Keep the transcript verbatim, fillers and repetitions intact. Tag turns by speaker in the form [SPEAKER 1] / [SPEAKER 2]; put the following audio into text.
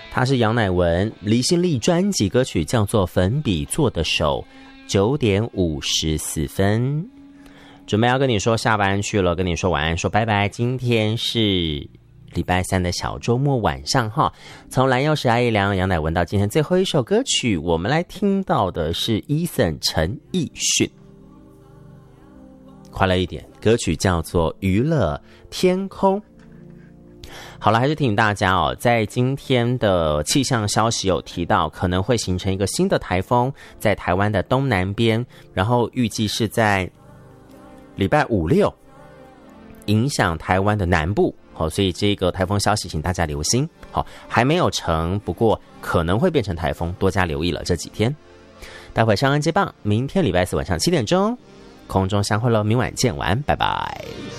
[SPEAKER 1] 他是杨乃文离心力专辑歌曲，叫做《粉笔做的手》。九点五十四分，准备要跟你说下班去了，跟你说晚安，说拜拜。今天是礼拜三的小周末晚上哈，从蓝曜石阿姨良、杨乃文到今天最后一首歌曲，我们来听到的是 Eason 陈奕迅，快乐一点，歌曲叫做《娱乐天空》。好了，还是提醒大家哦，在今天的气象消息有提到，可能会形成一个新的台风在台湾的东南边，然后预计是在礼拜五六影响台湾的南部。好，所以这个台风消息请大家留心。好，还没有成，不过可能会变成台风，多加留意了这几天。待会上岸接棒，明天礼拜四晚上七点钟空中相会喽，明晚见，晚安，拜拜。